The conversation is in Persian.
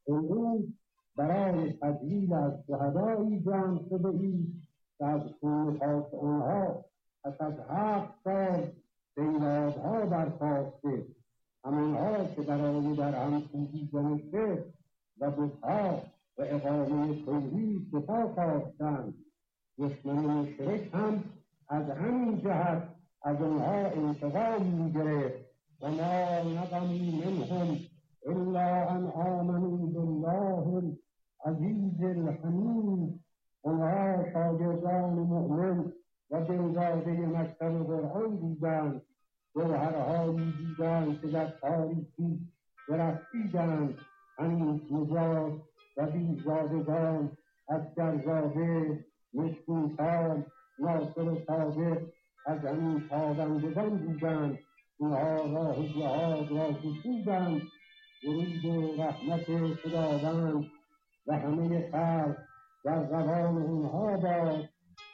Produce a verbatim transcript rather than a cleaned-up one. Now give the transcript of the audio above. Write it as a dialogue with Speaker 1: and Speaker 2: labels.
Speaker 1: امروز برای تجلیل از شهدایی جمع شده اید که از خون خاک آنها پس از هفت سال بیدادها برخاسته، همانها که برای در هم کوبیدن شرک و بتها و اقامه توحید دفاع خواستند. دشمن مشرک هم از همین جهت از آنها انتقام می‌گرفت و ما نقموا منهم الا ان آمنوا بالله العزیز الحمید. آنها شاگردان مؤمن و دلداده مکتب قرآن بودند، جوهرهایی دیدند که در تاریکی درخشیدند، همین نجات و بیزادگان، اسکرزاده، مشکین‌کام، ناصر صادق از همین تابندگان بودند. اینها راه جهاد را گشودند. درود و رحمت خداوند و همه خلق در زبان اونها باد.